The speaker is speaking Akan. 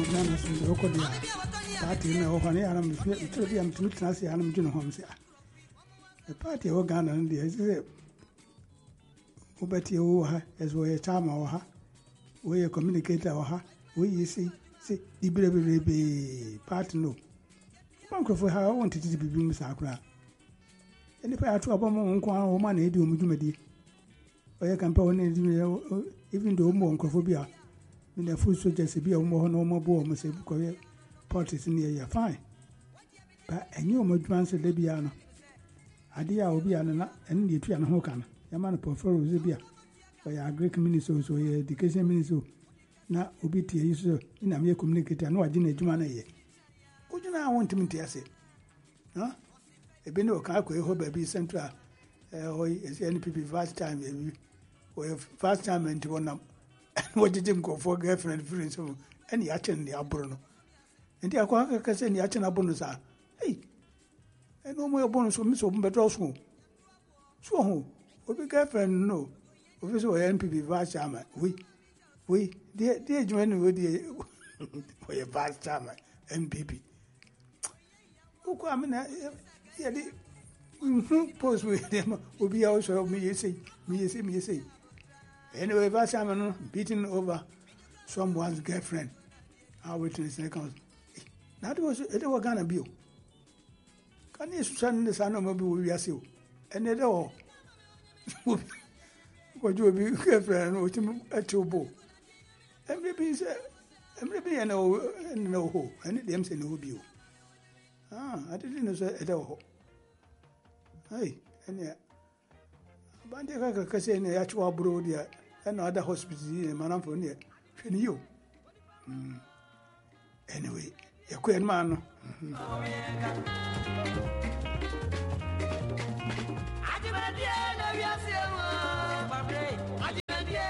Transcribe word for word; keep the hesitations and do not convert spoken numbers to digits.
Ghana so the Okodia. Party no one here am to be am to trans here am Juno Homes. The party of Ghana and the is Ubeti Oha as we a charm or her, we a communicator or her, we see, see, the baby party no. Uncle for how I wanted to be being Sakra. And if I had to a bomb on woman, I do Mujumedi. Or you can put on even though more uncophobia. In the food soldiers be a more normal bomb, say, because parties near you fine. But I knew much once a debiano. Idea will be an and the tree and hokan. Your man prefer Zibia. Or your Greek minister, so your education minister. Now, Obiti is in a mere communicator, no, I didn't Jumana. Would you now want me to say? Huh? A bino calculate hope baby central. Or is N P P first time, or first time into one. What did him go for girlfriend friends? Any action the Abruno. And the Aqua can say the action abonus are. Hey, and no more bonus for Miss Open, but also. So, who will be girlfriend? No, official N P P vice chairman. We, we, dear, dear Joanne, with the for your vice chairman, N P P. Who come in? Yeah, the post with them will be also me, you say, me, you say, me, you say. Anyway, vice chairman beating over someone's girlfriend. Our witness accounts. That was it was gonna be. Can you send the son of maybe we are so? And it all. What you will be girlfriend with him at your bow. And maybe, and maybe I know, and no ho, and them say no view. Ah, I didn't know at all. Hey, and yeah. Bandaka Cassin, the actual broad yet, and other hospitals in Manamponia. Can you? Anyway, a queer man.